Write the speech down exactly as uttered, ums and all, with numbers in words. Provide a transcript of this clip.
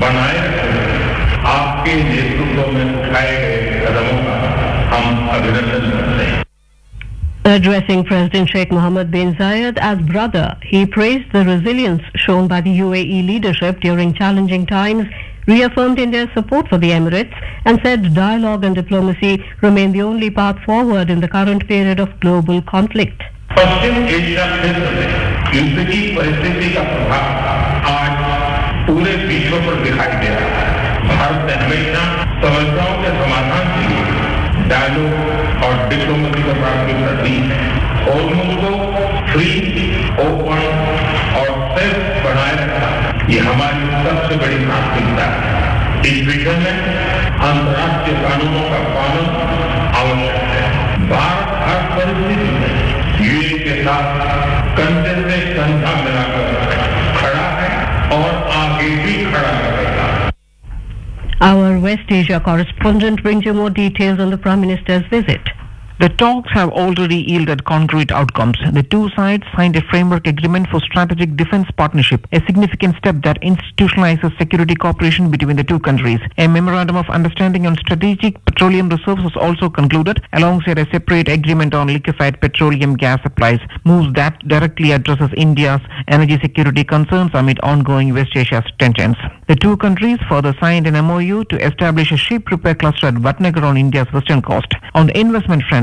बनाए रखने आपके नेतृत्व में उठाए गए कदमों का हम अभिनंदन करते हैं. Addressing President Sheikh Mohammed bin Zayed as brother, he praised the resilience shown by the U A E leadership during challenging times, reaffirmed India's support for the Emirates, and said dialogue and diplomacy remain the only path forward in the current period of global conflict. Paschim Asia क्षेत्र में युद्ध की परिस्थिति का प्रभाव आज पूरे विश्व पर दिखाई दे रहा है. भारत ने हमेशा समस्याओं के समाधान के लिए डायलॉग और डिप्लोमेसी को प्राथमिकता दी है. होर्मुज़ को फ्री, ओपन और सेफ बनाए रखना ये हमारी सबसे बड़ी प्राथमिकता है. इस विषय में अंतर्राष्ट्रीय कानूनों का पालन आवश्यक है. भारत हर परिस्थिति में यूएई के साथ कंधे से कंधा मिलाकर खड़ा है और आगे भी खड़ा रहेगा. Our West Asia correspondent brings you more details on the Prime Minister's visit. The talks have already yielded concrete outcomes. The two sides signed a framework agreement for strategic defense partnership, a significant step that institutionalizes security cooperation between the two countries. A memorandum of understanding on strategic petroleum reserves was also concluded, alongside a separate agreement on liquefied petroleum gas supplies, moves that directly addresses India's energy security concerns amid ongoing West Asia tensions. The two countries further signed an M O U to establish a ship repair cluster at Vatnagar on India's western coast. On the investment front,